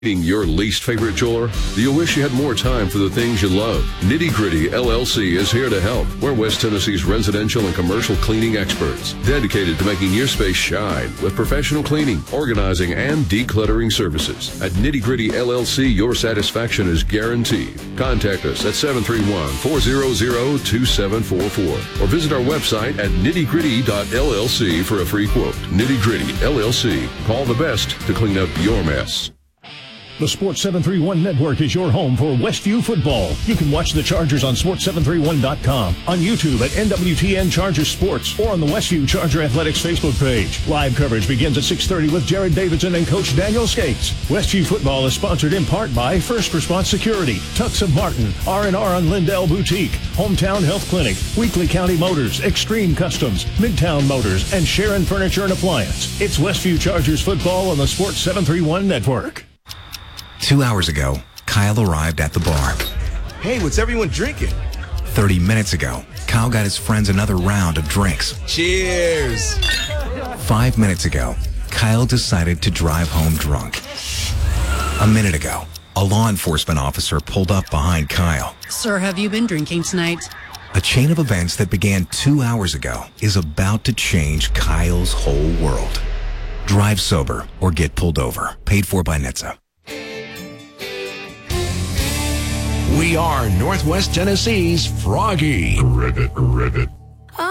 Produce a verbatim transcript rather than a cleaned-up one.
Your least favorite chore? Do you wish you had more time for the things you love? Nitty Gritty L L C is here to help. We're West Tennessee's residential and commercial cleaning experts, dedicated to making your space shine with professional cleaning, organizing, and decluttering services. At Nitty Gritty L L C, your satisfaction is guaranteed. Contact us at seven three one, four zero zero, two seven four four or visit our website at nitty gritty dot L L C for a free quote. Nitty Gritty L L C. Call the best to clean up your mess. The Sports seven thirty-one Network is your home for Westview football. You can watch the Chargers on sports seven thirty-one dot com, on YouTube at N W T N Chargers Sports, or on the Westview Charger Athletics Facebook page. Live coverage begins at six thirty with Jared Davidson and Coach Daniel Skates. Westview football is sponsored in part by First Response Security, Tux of Martin, R and R on Lindell Boutique, Hometown Health Clinic, Weekly County Motors, Extreme Customs, Midtown Motors, and Sharon Furniture and Appliance. It's Westview Chargers football on the Sports seven thirty-one Network. Two hours ago, Kyle arrived at the bar. Hey, what's everyone drinking? Thirty minutes ago, Kyle got his friends another round of drinks. Cheers! Five minutes ago, Kyle decided to drive home drunk. A minute ago, a law enforcement officer pulled up behind Kyle. Sir, have you been drinking tonight? A chain of events that began two hours ago is about to change Kyle's whole world. Drive sober or get pulled over. Paid for by N H T S A. We are Northwest Tennessee's Froggy. Ribbit, ribbit.